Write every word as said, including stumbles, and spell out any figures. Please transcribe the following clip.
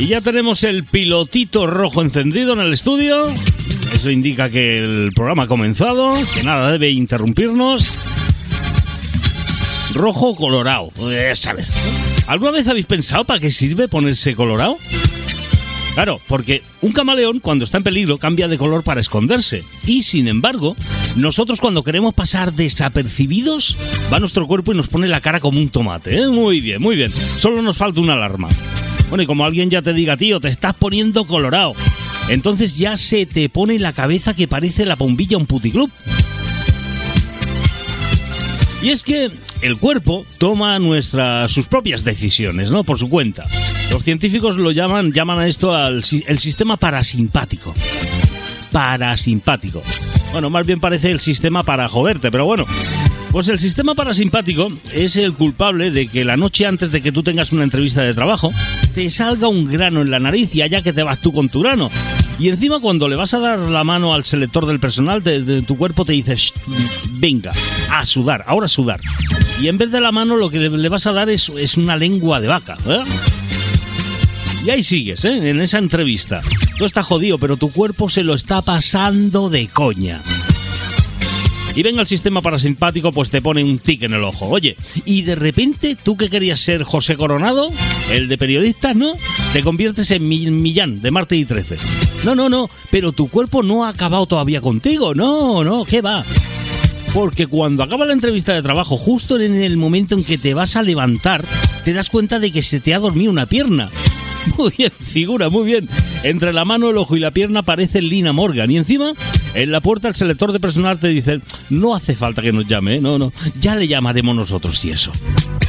Y ya tenemos el pilotito rojo encendido en el estudio. Eso indica que el programa ha comenzado, que nada debe interrumpirnos. Rojo o colorado, pues, ¿sabes? ¿Alguna vez habéis pensado para qué sirve ponerse colorado? Claro, porque un camaleón cuando está en peligro cambia de color para esconderse. Y sin embargo, nosotros cuando queremos pasar desapercibidos, va nuestro cuerpo y nos pone la cara como un tomate, ¿eh? Muy bien, muy bien. Solo nos falta una alarma. Bueno, y como alguien ya te diga, tío, te estás poniendo colorado, entonces ya se te pone la cabeza que parece la bombilla a un puticlub. Y es que el cuerpo toma nuestras, sus propias decisiones, ¿no? Por su cuenta. Los científicos lo llaman, llaman a esto al, el sistema parasimpático. Parasimpático. Bueno, más bien parece el sistema para joderte, pero bueno. Pues el sistema parasimpático es el culpable de que la noche antes de que tú tengas una entrevista de trabajo te salga un grano en la nariz y allá que te vas tú con tu grano. Y encima cuando le vas a dar la mano al selector del personal de, de tu cuerpo te dices, venga, a sudar, ahora a sudar. Y en vez de la mano lo que le vas a dar es, es una lengua de vaca, ¿eh? Y ahí sigues, ¿eh? En esa entrevista. Tú estás jodido, pero tu cuerpo se lo está pasando de coña. Y venga el sistema parasimpático, pues te pone un tic en el ojo. Oye, y de repente, ¿tú que querías ser José Coronado? El de periodistas, ¿no? Te conviertes en Millán, de Martes y trece. No, no, no, pero tu cuerpo no ha acabado todavía contigo. No, no, ¿qué va? Porque cuando acaba la entrevista de trabajo, justo en el momento en que te vas a levantar, te das cuenta de que se te ha dormido una pierna. Muy bien, figura, muy bien. Entre la mano, el ojo y la pierna aparece Lina Morgan. Y encima, en la puerta, el selector de personal te dice, no hace falta que nos llame, ¿eh? No, no, ya le llamaremos nosotros y eso.